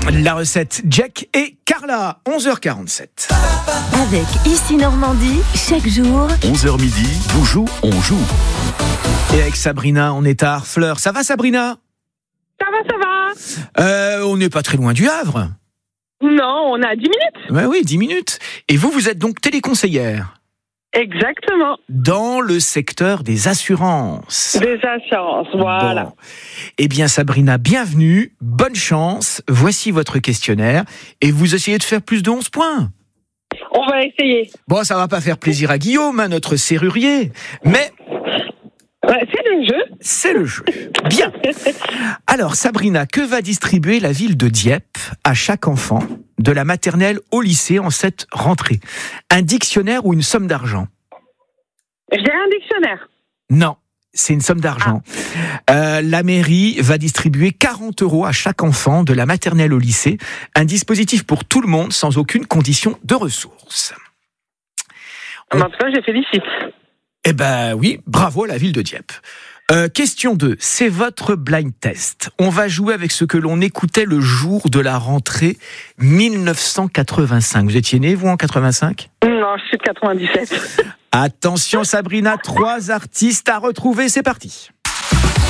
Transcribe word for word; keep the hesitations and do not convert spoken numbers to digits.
La recette Jack et Carla, onze heures quarante-sept. Avec Ici Normandie, chaque jour. onze heures midi, vous joue, on joue. Et avec Sabrina, on est à Harfleur. Ça va Sabrina ? Ça va, ça va. euh, On n'est pas très loin du Havre. Non, on a dix minutes. Ouais, oui, dix minutes. Et vous, vous êtes donc téléconseillère Exactement. dans le secteur des assurances. Des assurances, voilà. Bon. Eh bien Sabrina, bienvenue, bonne chance. Voici votre questionnaire. Et vous essayez de faire plus de onze points. On va essayer. Bon, ça va pas faire plaisir à Guillaume, hein, notre serrurier. Mais Ouais, c'est le jeu. c'est le jeu. Bien. Alors Sabrina, que va distribuer la ville de Dieppe à chaque enfant de la maternelle au lycée en cette rentrée ? Un dictionnaire ou une somme d'argent ? Je dirais un dictionnaire. Non, c'est une somme d'argent. Euh, la mairie va distribuer quarante euros à chaque enfant de la maternelle au lycée. Un dispositif pour tout le monde sans aucune condition de ressources. En tout cas, je félicite. Eh ben oui, bravo à la ville de Dieppe. Euh, question deux, c'est votre blind test. On va jouer avec ce que l'on écoutait le jour de la rentrée mille neuf cent quatre-vingt-cinq. Vous étiez né, vous, en quatre-vingt-cinq ? Non, je suis de quatre-vingt-dix-sept. Attention Sabrina, trois artistes à retrouver, c'est parti.